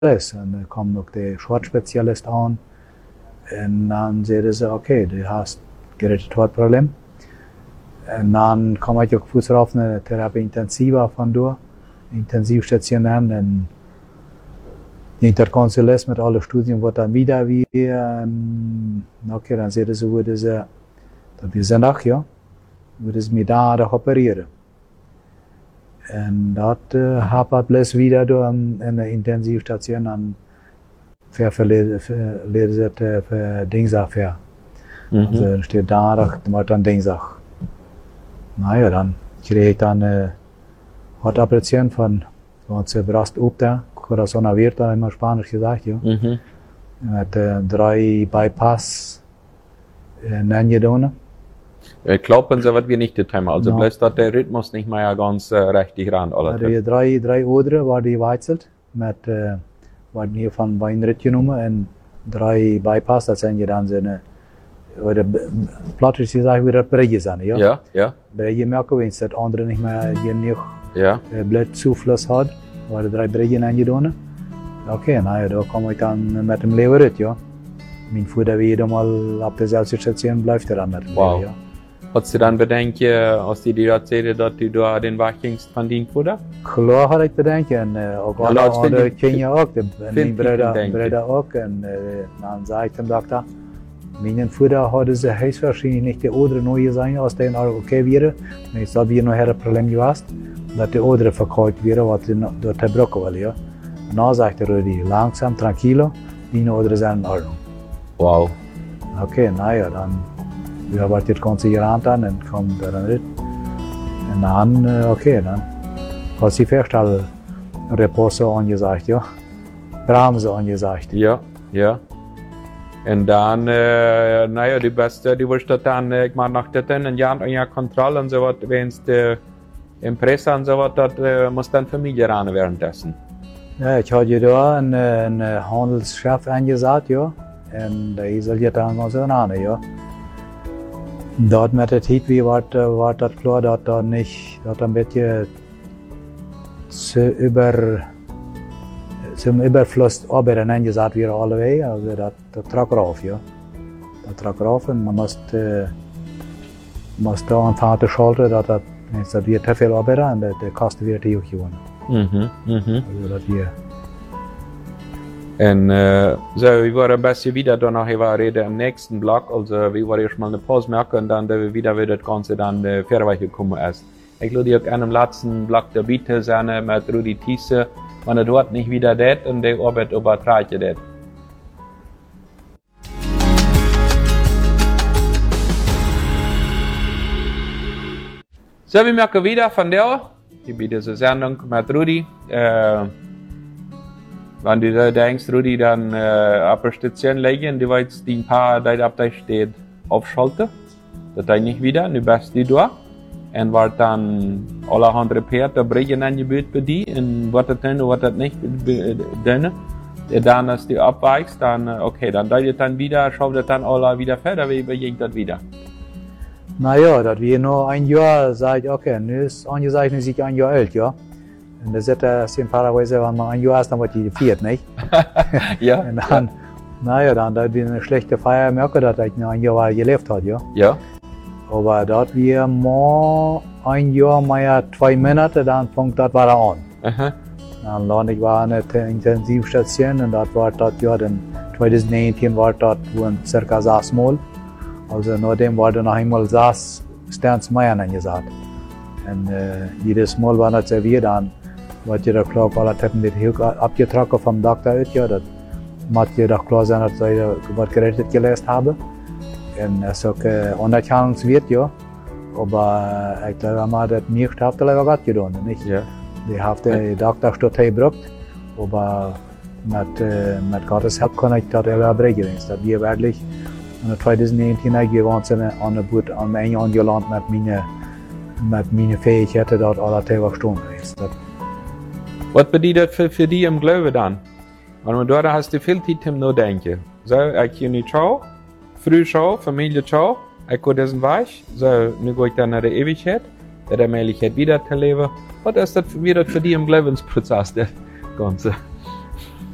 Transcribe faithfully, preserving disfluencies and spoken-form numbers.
alles. Und dann kommt noch der Sportspezialist an. Und dann sagen sie, okay, du hast gerettet Hortproblem. Und dann komme ich auch Fuß auf eine Therapie intensiver von durch, Intensivstation an. Und Interkonsules mit allen Studien wird dann wieder wie, und okay, dann sagen sie, würde sie, das ist nach, ja, würde sie mir da operieren. Und dort äh, habe ich bloß wieder in der Intensivstation an für verlesen für Dingsach. Mhm. Also steht da, da dann Dingsach. Naja, dann kriege ich dann eine Hortoperation von unserer Brust da, Corazon abierto, immer Spanisch gesagt, ja. Mhm. Mit äh, drei Bypass äh, Nanjedone. Ich glaube, so wird wir nicht getan. Also no. Bloß dass der Rhythmus nicht mehr ganz äh, richtig ran. Also die drei, drei Odre war die weizelt, mit, äh, waren hier von Weinritt genommen und drei Bypass, das sind ja dann so eine, oder plattisch gesagt, wieder Breje sind, ja? Ja, ja. Breje merken, wenn es das andere nicht mehr hier nicht ja. äh, Blutzufluss hat, waren drei Brejen eingedonnen. Okay, naja, da komme ich dann mit dem Leverit, ja. Mein Vater wieder mal ab der Selbststation bleibt er dann mit dem wow. Lever, ja. Hast du dann Bedenken, als die dir erzählen, dass du da den Weg gingst von deinem Vater? Klar hatte ich Bedenken. Auch alle anderen Kinder auch. Mein Bruder, Bruder auch. Und dann sage ich dem Doktor, mein Vater hatte sie höchstwahrscheinlich nicht die Odre neu sein, aus denen alles okay wäre. Ich sage, wir noch ein Problem gehabt, dass die Odre verkauft wäre, was dort zerbrochen war. Ja. Und dann sagte Rudi, langsam, tranquilo, die Odre sind in Ordnung. Wow. Okay, naja, dann. Wir haben jetzt ganz sicher an und kommen dann nicht. Und dann, okay, dann hat sie festgestellt, Repose angesagt, ja. Bremse angesagt. Ja, ja. Und dann, äh, naja, die Beste, die wusste dann, ich meine, nach der ein Jahr an Jahr Kontrolle und so was, wenn es die Impresse und so was, das äh, muss dann Familie ran währenddessen. Ja, ich hatte da einen, einen Handelschef angesagt, ja. Und der isoliert dann ganz ran, ja. Dort mit der Zeit, wie war, war das klar, dass da nicht, dass ein bisschen zu über, zum Überfluss arbeiten eingesagt wird alle Wege, also das, das trag rauf, ja. Das trag rauf und man muss, äh, muss da anfangen zu schalten, dass das, das wird zu viel arbeiten und der Kosten wird die auch gewonnen. Mhm, mhm. Also das wir. Und äh, so, wir waren ein bisschen wieder danach reden im nächsten Block, also wir waren erstmal eine Pause merken und dann wir wieder wie das Ganze dann äh, fairerweise gekommen ist. Ich glaube, ich habe einen letzten Block der Bitte sein mit Rudi Thiesse, wenn er dort nicht wieder das und die Arbeit überträgt das. So, wir merken wieder von der, die diese Sendung mit Rudi. Äh, Wenn du da denkst, Rudi, dann äh, auf der Station legen, du weißt, die ein paar, die auf der steht, aufschalten. Das ist nicht wieder, du bist die da. Und wird dann allerhand repariert, da bringen ein Gebiet bei dir, und was das denn, was das nicht denn. Dann, als du abweichst, dann, okay, dann deutet dann wieder, schaut das dann alle wieder fertig, wie überjagt das wieder? Naja, das wir nur ein Jahr, sag ich, okay, nu ist angesagt, ist ich ein Jahr alt, ja. Und das ist das in Paraguay, wenn man ein Jahr ist, dann wird die viert, nicht? Ja. Und dann, ja. Naja, dann, da wir eine schlechte Feier merken, dass ich noch ein Jahr gelebt hat, ja. Ja. Aber dort wir mal ein Jahr, mehr zwei Monate, dann fängt das wieder an. Aha. Dann lande ich war eine Intensivstation und dort war dort, ja, dann zwanzig neunzehn war dort, wo ein circa sechs Mal. Also nachdem war dann noch einmal sechs Sterns mehr angesagt. Und äh, jedes Mal war das serviert, dann wird jeder klar, alle Treppen wird abgetragen vom Doktor, ja, das muss jeder klar sein, dass ich was gerettet gelesen habe. Und es ist auch äh, unerkennungswert, ja. Aber äh, ich glaube, man hat das nicht gehabt, aber Gott getan, nicht? Ja. Die hat der Doktor steht gebracht, aber mit, äh, mit Gottes Hilfe kann ich das überbringen. Das wir wirklich in zwanzig neunzehn gewohnt sind, an der Boot, an mein Jahr gelernt mit meinen mit meinen Fähigkeiten dort alle Tage Stunden ist. Was bedeutet das für, für dich im Glauben dann? Wenn du dort hast du viel Zeit zum Nachdenken. So, ich gehe nicht ciao, früh ciao, Familie ciao, ich gehe diesen Weg, so, nu gehe ich dann nach der Ewigkeit, der Möglichkeit wieder zu leben. Was ist das wieder für dich im Glaubensprozess, das Ganze?